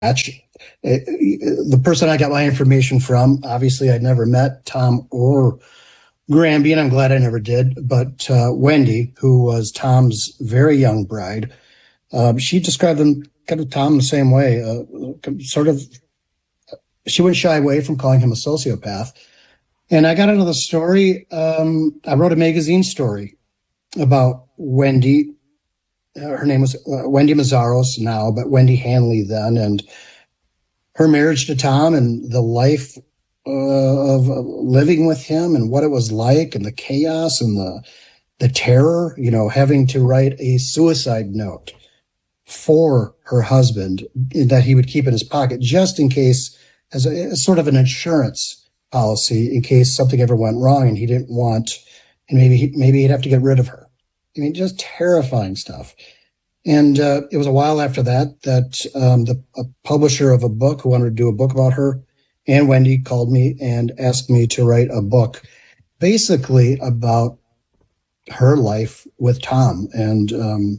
The person I got my information from, obviously, I'd never met Tom or Granby, and I'm glad I never did. But Wendy, who was Tom's very young bride, she described them kind of Tom the same way. Sort of, she wouldn't shy away from calling him a sociopath. And I got into the story. I wrote a magazine story about Wendy. Her name was Wendy Mazzaros now, but Wendy Hanley then, and her marriage to Tom and the life of living with him and what it was like and the chaos and the terror, having to write a suicide note for her husband that he would keep in his pocket just in case, as sort of an insurance policy in case something ever went wrong and he didn't want, and maybe he'd have to get rid of her. I mean, just terrifying stuff. And it was a while after that a publisher of a book who wanted to do a book about her and Wendy called me and asked me to write a book basically about her life with Tom. And,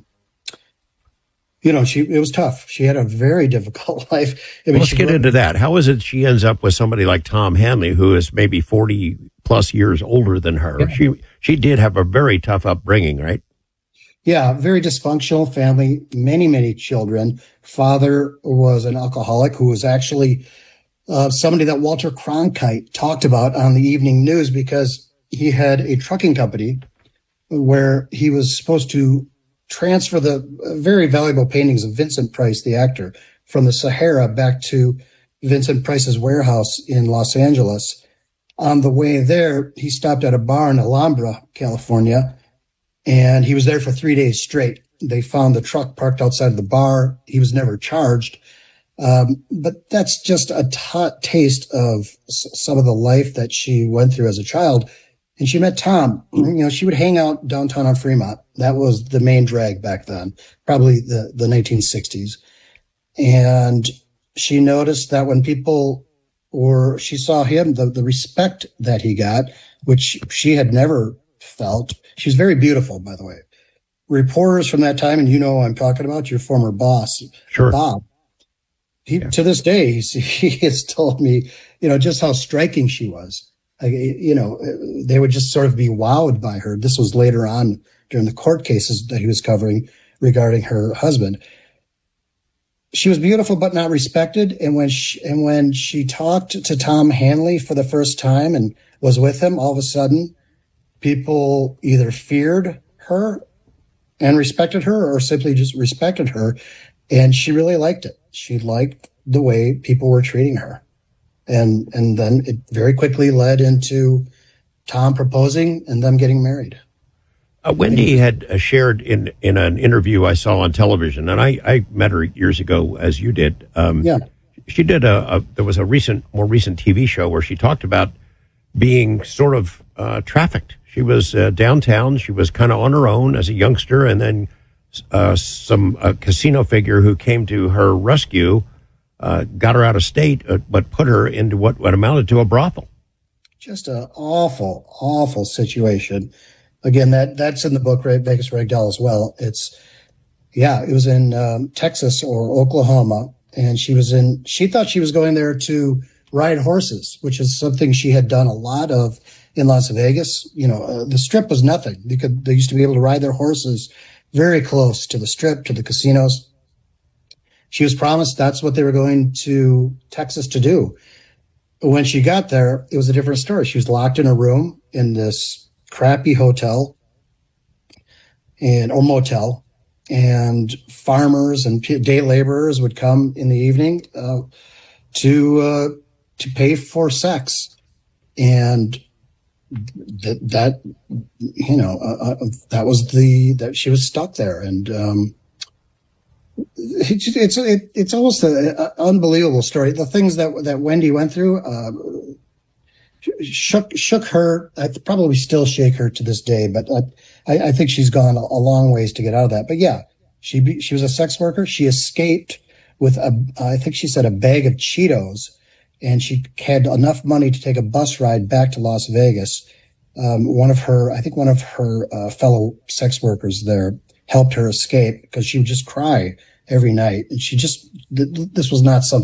it was tough. She had a very difficult life. Let's get into that. How is it she ends up with somebody like Tom Hanley, who is maybe 40 plus years older than her? Yeah. She did have a very tough upbringing, right? Yeah, very dysfunctional family, many, many children. Father was an alcoholic who was actually somebody that Walter Cronkite talked about on the evening news because he had a trucking company where he was supposed to transfer the very valuable paintings of Vincent Price, the actor, from the Sahara back to Vincent Price's warehouse in Los Angeles. On the way there, he stopped at a bar in Alhambra, California, and he was there for 3 days straight. They found the truck parked outside the bar. He was never charged. But that's just a taste of some of the life that she went through as a child. And she met Tom. She would hang out downtown on Fremont. That was the main drag back then, probably the 1960s. And she noticed that when she saw him, the respect that he got, which she had never felt. She was very beautiful, by the way. Reporters from that time, and who I'm talking about, your former boss, sure. Bob. To this day, he has told me, just how striking she was. They would just sort of be wowed by her. This was later on during the court cases that he was covering regarding her husband. She was beautiful, but not respected. And when she talked to Tom Hanley for the first time and was with him, all of a sudden, people either feared her and respected her or simply just respected her. And she really liked it. She liked the way people were treating her. And then it very quickly led into Tom proposing and them getting married. Wendy had shared in an interview I saw on television, and I met her years ago, as you did. She did there was a more recent TV show where she talked about being sort of trafficked. She was downtown. She was kind of on her own as a youngster, and then some casino figure who came to her rescue got her out of state, but put her into what amounted to a brothel. Just an awful, awful situation. Again, that's in the book, right? Vegas Ragdoll as well. It was in Texas or Oklahoma, and she thought she was going there to ride horses, which is something she had done a lot of in Las Vegas. The Strip was nothing. They used to be able to ride their horses very close to the Strip, to the casinos. She was promised that's what they were going to Texas to do. When she got there, it was a different story. She was locked in a room in this crappy hotel or motel, and farmers and day laborers would come in the evening to pay for sex, and that was she was stuck there, and it's almost an unbelievable story. The things that Wendy went through shook her. I probably still shake her to this day, but I think she's gone a long ways to get out of that. But yeah, she was a sex worker. She escaped with I think she said a bag of Cheetos, and she had enough money to take a bus ride back to Las Vegas. One of her fellow sex workers there helped her escape because she would just cry every night. And this was not something